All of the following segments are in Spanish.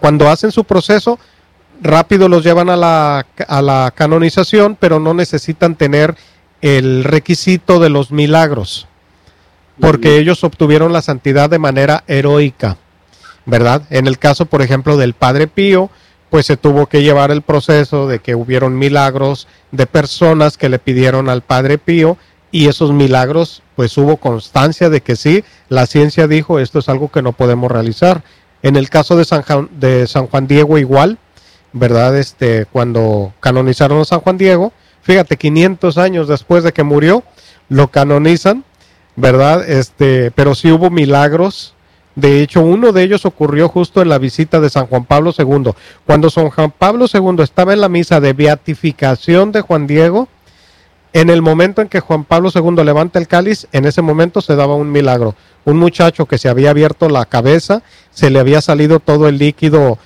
cuando hacen su proceso, rápido los llevan a la canonización, pero no necesitan tener el requisito de los milagros, porque ellos obtuvieron la santidad de manera heroica, ¿verdad? En el caso, por ejemplo, del Padre Pío, pues se tuvo que llevar el proceso de que hubieron milagros de personas que le pidieron al Padre Pío, y esos milagros, pues hubo constancia de que sí, la ciencia dijo, esto es algo que no podemos realizar. En el caso de San Juan Diego igual, ¿verdad? Cuando canonizaron a San Juan Diego, fíjate, 500 años después de que murió, lo canonizan, ¿verdad? Pero sí hubo milagros. De hecho, uno de ellos ocurrió justo en la visita de San Juan Pablo II. Cuando San Juan Pablo II estaba en la misa de beatificación de Juan Diego, en el momento en que Juan Pablo II levanta el cáliz, en ese momento se daba un milagro. Un muchacho que se había abierto la cabeza, se le había salido todo el líquido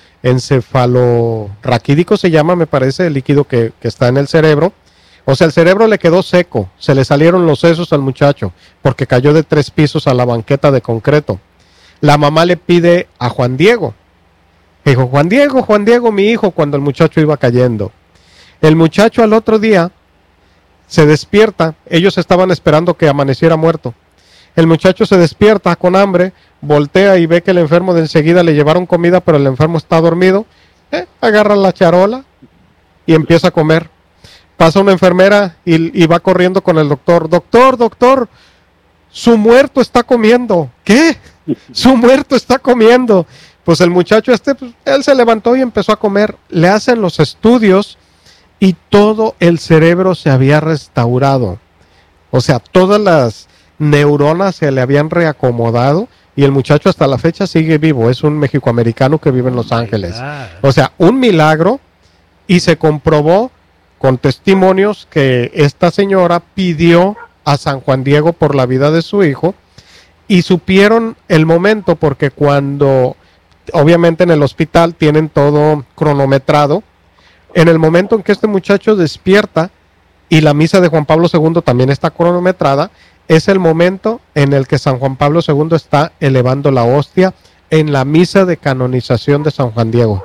encefalorraquídico, se llama, me parece, el líquido que está en el cerebro. O sea, el cerebro le quedó seco, se le salieron los sesos al muchacho, porque cayó de 3 pisos a la banqueta de concreto. La mamá le pide a Juan Diego. Dijo, Juan Diego, mi hijo, cuando el muchacho iba cayendo. El muchacho al otro día se despierta, ellos estaban esperando que amaneciera muerto. El muchacho se despierta con hambre, voltea y ve que el enfermo de enseguida le llevaron comida, pero el enfermo está dormido. Agarra la charola y empieza a comer. Pasa una enfermera y va corriendo con el doctor. Doctor, su muerto está comiendo. ¿Qué? Su muerto está comiendo. Pues el muchacho pues, él se levantó y empezó a comer. Le hacen los estudios y todo el cerebro se había restaurado. O sea, todas las neuronas se le habían reacomodado y el muchacho hasta la fecha sigue vivo. Es un mexicoamericano que vive en Los Ángeles. O sea, un milagro, y se comprobó con testimonios que esta señora pidió a San Juan Diego por la vida de su hijo, y supieron el momento porque cuando, obviamente en el hospital tienen todo cronometrado, en el momento en que este muchacho despierta y la misa de Juan Pablo II también está cronometrada, es el momento en el que San Juan Pablo II está elevando la hostia en la misa de canonización de San Juan Diego.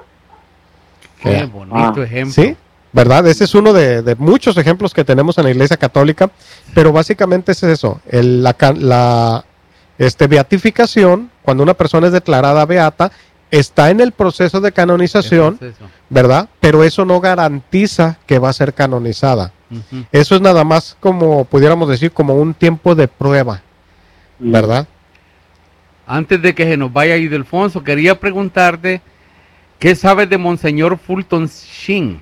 Qué bonito ejemplo. ¿Sí? ¿Verdad? Ese es uno de muchos ejemplos que tenemos en la Iglesia Católica, pero básicamente es eso, la beatificación, cuando una persona es declarada beata, está en el proceso de canonización, ¿verdad? Pero eso no garantiza que va a ser canonizada. Eso es nada más como, pudiéramos decir, como un tiempo de prueba, ¿verdad? Antes de que se nos vaya Ildefonso, quería preguntarte, ¿qué sabes de Monseñor Fulton Sheen?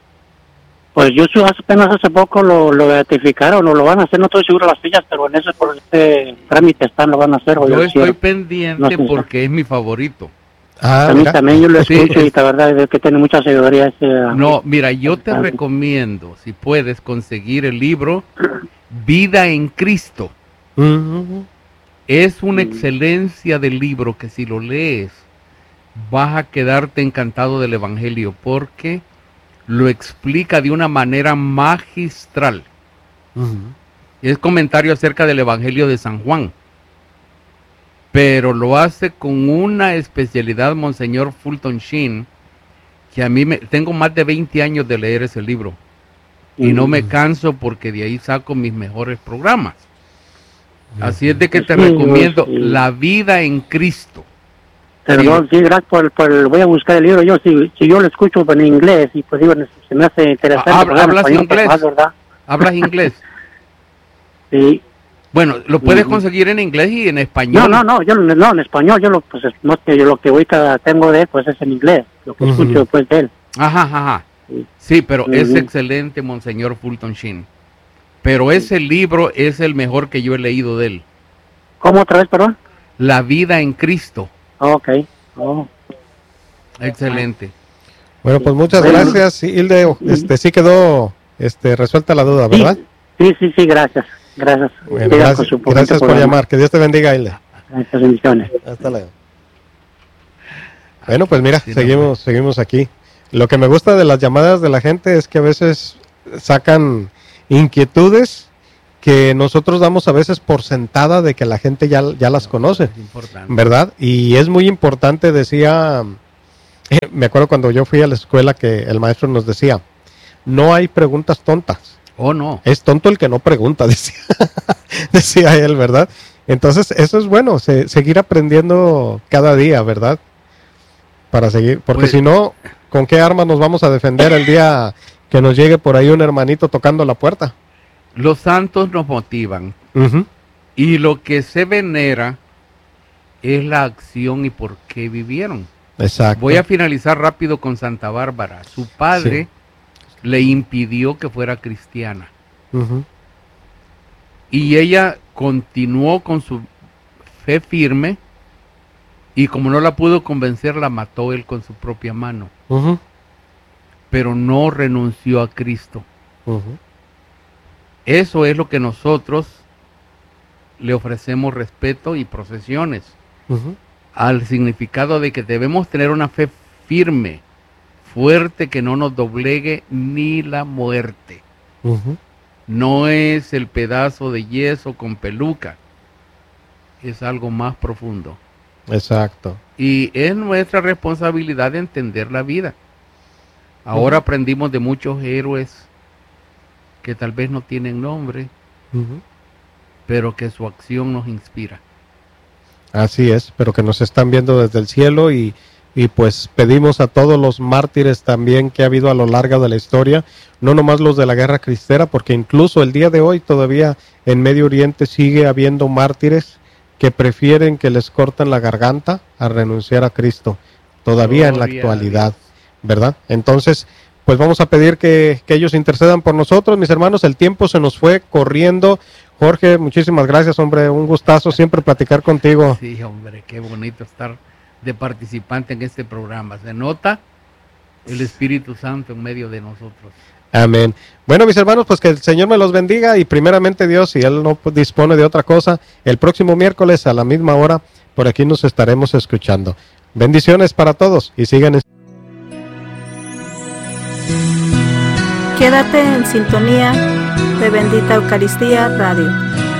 Pues yo apenas hace poco lo beatificaron, o lo van a hacer, no estoy seguro de las fechas, pero por ese trámite lo van a hacer. Yo estoy pendiente porque es mi favorito. A mí también yo lo escucho, y la verdad es que tiene mucha sabiduría. No, mira, yo te recomiendo, si puedes, conseguir el libro Vida en Cristo. Es una excelencia del libro que si lo lees vas a quedarte encantado del Evangelio, porque lo explica de una manera magistral. Es comentario acerca del Evangelio de San Juan, pero lo hace con una especialidad Monseñor Fulton Sheen, que a mí tengo más de 20 años de leer ese libro y no me canso, porque de ahí saco mis mejores programas. Así es de que te recomiendo La Vida en Cristo. Perdón, sí, gracias voy a buscar el libro. Yo si yo lo escucho en inglés, y pues digo, se me hace interesante. ¿Hablas inglés? ¿Hablas inglés? Sí. Bueno, lo puedes conseguir en inglés y en español. No, en español. Yo lo que ahorita tengo de él, pues es en inglés, lo que escucho después de él. Ajá. Sí, pero es excelente, Monseñor Fulton Sheen. Pero ese libro es el mejor que yo he leído de él. ¿Cómo otra vez, perdón? La Vida en Cristo. Ok. Excelente. Bueno, pues muchas gracias, Hilde. Sí quedó resuelta la duda, ¿verdad? Sí, gracias. Bueno, gracias por llamar. Que Dios te bendiga, Hilde. Muchas bendiciones. Hasta luego. Bueno, pues mira, seguimos aquí. Lo que me gusta de las llamadas de la gente es que a veces sacan inquietudes que nosotros damos a veces por sentada de que la gente ya las conoce, ¿verdad? Y es muy importante, decía Me acuerdo cuando yo fui a la escuela que el maestro nos decía, no hay preguntas tontas. Oh, no. Es tonto el que no pregunta, decía, decía él, ¿verdad? Entonces, eso es bueno, seguir aprendiendo cada día, ¿verdad? Para seguir, porque Pues, si no, ¿con qué armas nos vamos a defender el día que nos llegue por ahí un hermanito tocando la puerta? los santos nos motivan Ujú. y lo que se venera es la acción y por qué vivieron. Exacto. Voy a finalizar rápido con Santa Bárbara. Su padre le impidió que fuera cristiana Ujú. y ella continuó con su fe firme y como no la pudo convencer, la mató él con su propia mano, Ujú. pero no renunció a Cristo. Ujú. Eso es lo que nosotros le ofrecemos respeto y procesiones, Ujú. al significado de que debemos tener una fe firme, fuerte, que no nos doblegue ni la muerte. Ujú. No es el pedazo de yeso con peluca, es algo más profundo. Exacto. Y es nuestra responsabilidad de entender la vida. Ahora aprendimos de muchos héroes que tal vez no tienen nombre, Ujú. pero que su acción nos inspira. Así es, pero que nos están viendo desde el cielo y pues pedimos a todos los mártires también que ha habido a lo largo de la historia, no nomás los de la guerra cristera, porque incluso el día de hoy todavía en Medio Oriente sigue habiendo mártires que prefieren que les corten la garganta a renunciar a Cristo, todavía en la Gloria a actualidad, Dios. ¿verdad? Entonces, pues vamos a pedir que ellos intercedan por nosotros, mis hermanos, el tiempo se nos fue corriendo. Jorge, muchísimas gracias, hombre, un gustazo siempre platicar contigo. Sí, hombre, qué bonito estar de participante en este programa. Se nota el Espíritu Santo en medio de nosotros. Amén. Bueno, mis hermanos, pues que el Señor me los bendiga y primeramente Dios, si Él no dispone de otra cosa, el próximo miércoles a la misma hora, por aquí nos estaremos escuchando. Bendiciones para todos y sigan en... Quédate en sintonía de Bendita Eucaristía Radio.